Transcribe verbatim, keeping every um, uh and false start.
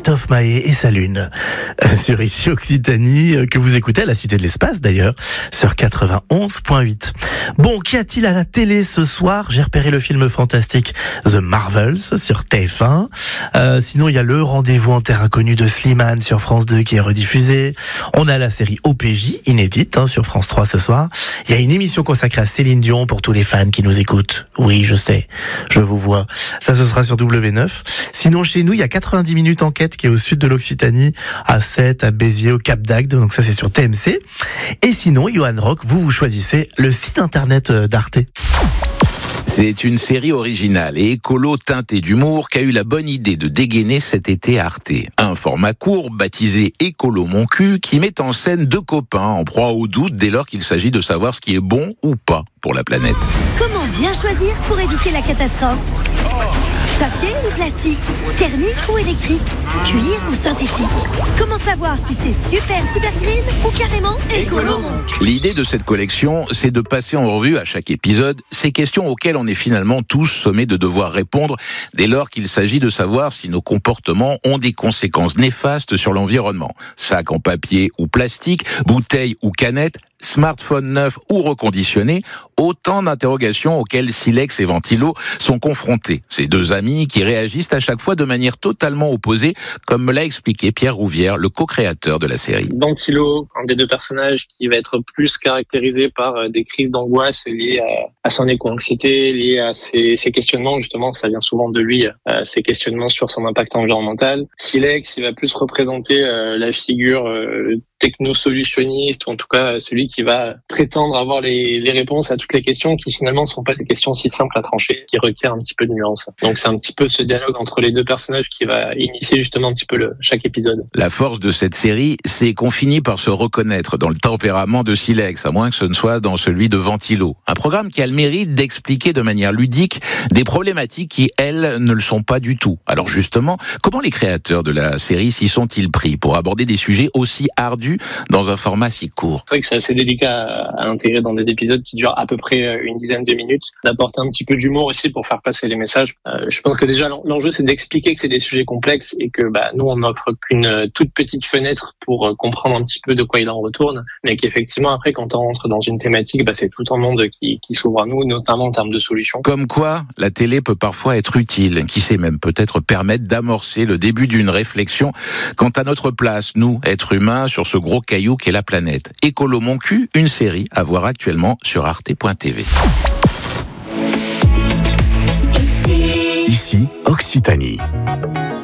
Christophe Mahé et sa lune sur Ici Occitanie, que vous écoutez à la Cité de l'Espace d'ailleurs, sur quatre-vingt-onze point huit. Bon, qu'y a-t-il à la télé ce soir? J'ai repéré le film fantastique The Marvels sur T F un. Euh, sinon, il y a le Rendez-vous en terre inconnue de Slimane sur France deux qui est rediffusé. On a la série O P J, inédite, hein, sur France trois ce soir. Il y a une émission consacrée à Céline Dion pour tous les fans qui nous écoutent. Oui, je sais, je vous vois. Ça, ce sera sur W neuf. Sinon, chez nous, il y a quatre-vingt-dix minutes enquête qui est au sud de l'Occitanie, à Sète, à Béziers, au Cap d'Agde. Donc ça, c'est sur T M C. Et sinon, Johan Rock, vous, vous choisissez le site internet d'Arte. C'est une série originale et écolo teintée d'humour qu'a eu la bonne idée de dégainer cet été à Arte. Un format court baptisé Écolo Mon Cul qui met en scène deux copains en proie au doute dès lors qu'il s'agit de savoir ce qui est bon ou pas pour la planète. Comment bien choisir pour éviter la catastrophe ? Papier ou plastique ? Thermique ou électrique ? Cuir ou synthétique ? Comment savoir si c'est super super green ou carrément écolo ? L'idée de cette collection, c'est de passer en revue à chaque épisode ces questions auxquelles on est finalement tous sommés de devoir répondre dès lors qu'il s'agit de savoir si nos comportements ont des conséquences néfastes sur l'environnement. Sac en papier ou plastique, bouteille ou canette, smartphone neuf ou reconditionné, autant d'interrogations auxquelles Silex et Ventilo sont confrontés. Ces deux amis qui réagissent à chaque fois de manière totalement opposée, comme me l'a expliqué Pierre Rouvière, le co-créateur de la série. Ventilo, un des deux personnages qui va être plus caractérisé par des crises d'angoisse liées à, à son éco-anxiété, liées à ses, ses questionnements, justement, ça vient souvent de lui, euh, ses questionnements sur son impact environnemental. Silex, il va plus représenter euh, la figure euh, techno-solutionniste, ou en tout cas celui qui va prétendre avoir les, les réponses à toutes les questions qui finalement ne sont pas des questions si simples à trancher, qui requièrent un petit peu de nuance. Donc c'est un petit peu ce dialogue entre les deux personnages qui va initier justement un petit peu le, chaque épisode. La force de cette série, c'est qu'on finit par se reconnaître dans le tempérament de Silex, à moins que ce ne soit dans celui de Ventilo. Un programme qui a le mérite d'expliquer de manière ludique des problématiques qui, elles, ne le sont pas du tout. Alors justement, comment les créateurs de la série s'y sont-ils pris pour aborder des sujets aussi ardus dans un format si court? C'est vrai que c'est assez délicat à intégrer dans des épisodes qui durent à peu près une dizaine de minutes, d'apporter un petit peu d'humour aussi pour faire passer les messages. Euh, je pense que déjà l'enjeu c'est d'expliquer que c'est des sujets complexes et que bah, nous on n'offre qu'une toute petite fenêtre pour comprendre un petit peu de quoi il en retourne, mais qu'effectivement après quand on rentre dans une thématique, bah, c'est tout un monde qui, qui s'ouvre à nous, notamment en termes de solutions. Comme quoi, la télé peut parfois être utile, qui sait même peut-être permettre d'amorcer le début d'une réflexion quant à notre place, nous, êtres humains, sur ce gros caillou qu'est la planète. Écolo Mon Cul, une série à voir actuellement sur arte point t v. Ici, Occitanie.